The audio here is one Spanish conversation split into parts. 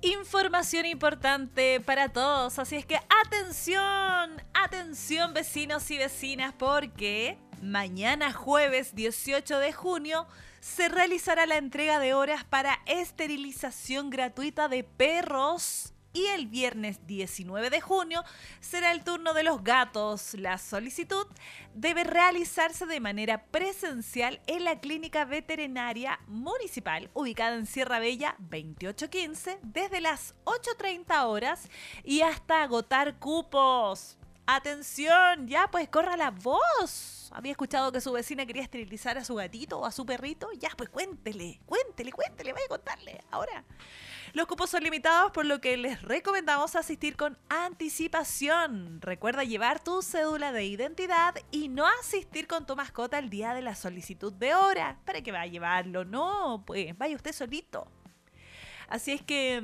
Información importante para todos, así es que atención vecinos y vecinas, porque mañana jueves 18 de junio se realizará la entrega de horas para esterilización gratuita de perros. Y el viernes 19 de junio será el turno de los gatos. La solicitud debe realizarse de manera presencial en la clínica veterinaria municipal ubicada en Sierra Bella 2815 desde las 8:30 horas y hasta agotar cupos. ¡Atención! Ya pues corra la voz. ¿Había escuchado que su vecina quería esterilizar a su gatito o a su perrito? Ya pues cuéntele, vaya a contarle ahora. Los cupos son limitados, por lo que les recomendamos asistir con anticipación. Recuerda llevar tu cédula de identidad y no asistir con tu mascota el día de la solicitud de hora. ¿Para qué va a llevarlo? No, pues vaya usted solito. Así es que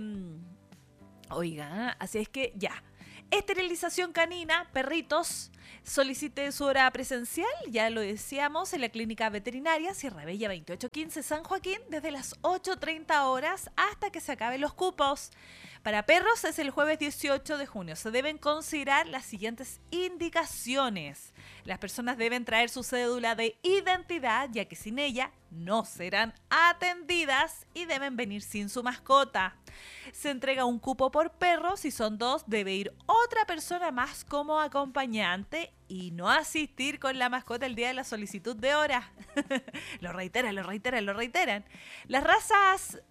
ya. Esterilización canina, perritos. Solicite su hora presencial, ya lo decíamos, en la clínica veterinaria Sierra Bella 2815 San Joaquín desde las 8:30 horas hasta que se acaben los cupos. Para perros es el jueves 18 de junio. Se deben considerar las siguientes indicaciones. Las personas deben traer su cédula de identidad, ya que sin ella no serán atendidas, y deben venir sin su mascota. Se entrega un cupo por perro. Si son dos, debe ir otra persona más como acompañante y no asistir con la mascota el día de la solicitud de hora. Lo reiteran. Las razas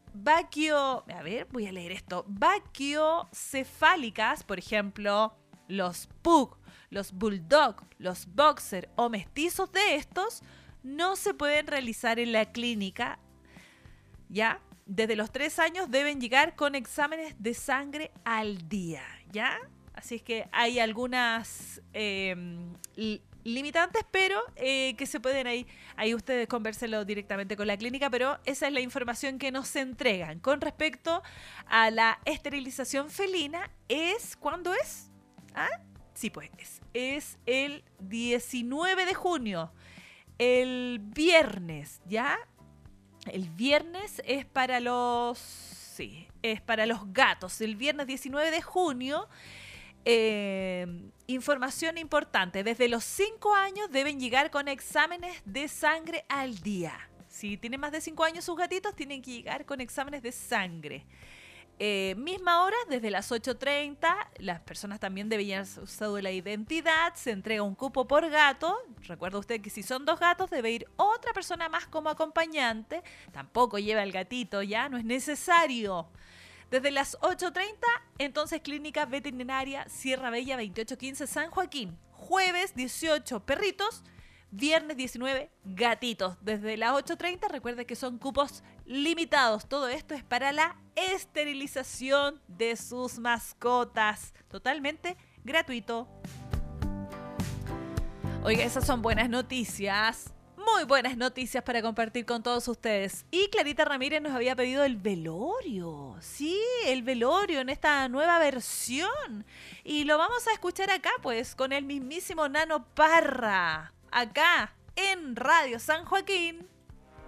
vaquiocefálicas, por ejemplo, los pug, los bulldog, los boxer o mestizos de estos, no se pueden realizar en la clínica, ¿ya? Desde los 3 años deben llegar con exámenes de sangre al día, ¿ya? Así es que hay algunas limitantes, pero que se pueden ahí ustedes convérselo directamente con la clínica, pero esa es la información que nos entregan. Con respecto a la esterilización felina, ¿cuándo es? ¿Ah? Sí, pues es el 19 de junio, el viernes, ¿ya? El viernes es para los gatos. El viernes 19 de junio, información importante. Desde los 5 años deben llegar con exámenes de sangre al día. Si tienen más de 5 años sus gatitos, tienen que llegar con exámenes de sangre. Misma hora, desde las 8:30, las personas también deben llevar su cédula de identidad, se entrega un cupo por gato. Recuerda usted que si son 2 gatos, debe ir otra persona más como acompañante. Tampoco lleva el gatito, ya, no es necesario. Desde las 8:30, entonces clínica veterinaria Sierra Bella 2815 San Joaquín. Jueves 18, perritos. Viernes 19, gatitos. Desde las 8:30, recuerde que son cupos limitados. Todo esto es para la esterilización de sus mascotas. Totalmente gratuito. Oiga, esas son buenas noticias. Muy buenas noticias para compartir con todos ustedes. Y Clarita Ramírez nos había pedido el velorio. Sí, el velorio en esta nueva versión. Y lo vamos a escuchar acá, pues, con el mismísimo Nano Parra. Acá, en Radio San Joaquín.